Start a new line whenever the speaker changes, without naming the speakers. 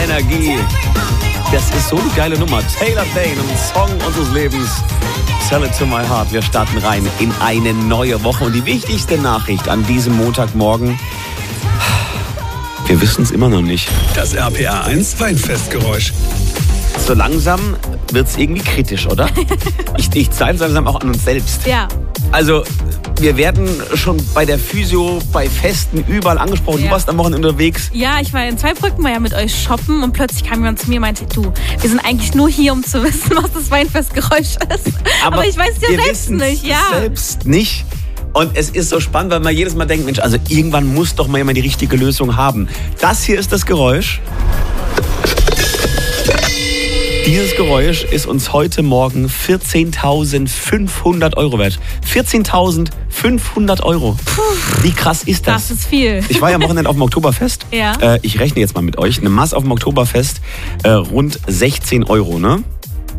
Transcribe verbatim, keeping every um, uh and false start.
Energie. Das ist so eine geile Nummer. Taylor Dayne, ein Song unseres Lebens. Sell it to my heart. Wir starten rein in eine neue Woche. Und die wichtigste Nachricht an diesem Montagmorgen: wir wissen es immer noch nicht.
Das R P R eins Weinfestgeräusch.
So langsam wird es irgendwie kritisch, oder? ich ich zeige es langsam auch an uns selbst.
Ja.
Also, wir werden schon bei der Physio, bei Festen, überall angesprochen.
Ja.
Du warst am Wochenende unterwegs.
Ja, ich war in Zweibrücken, war ja mit euch shoppen und plötzlich kam jemand zu mir und meinte, du, wir sind eigentlich nur hier, um zu wissen, was das Weinfestgeräusch ist. Aber, Aber ich weiß es ja
wir
selbst nicht. Ja.
selbst nicht. Und es ist so spannend, weil man jedes Mal denkt, Mensch, also irgendwann muss doch mal jemand die richtige Lösung haben. Das hier ist das Geräusch. Dieses Geräusch ist uns heute Morgen vierzehntausendfünfhundert Euro wert. vierzehntausendfünfhundert Euro. Puh, wie krass ist das?
Das ist viel.
Ich war ja am Wochenende auf dem Oktoberfest.
Ja.
Äh, ich rechne jetzt mal mit euch. Eine Maß auf dem Oktoberfest, äh, rund sechzehn Euro, ne?